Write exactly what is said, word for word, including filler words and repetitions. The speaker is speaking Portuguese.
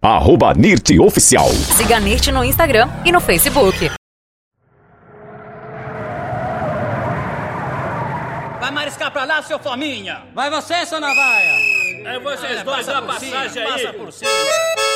arroba Nirt Oficial. Siga a Nirt no Instagram e no Facebook. Vai mariscar pra lá, seu fominha! Vai você, seu navalha! É vocês dois, a passagem aí! Passa por cima!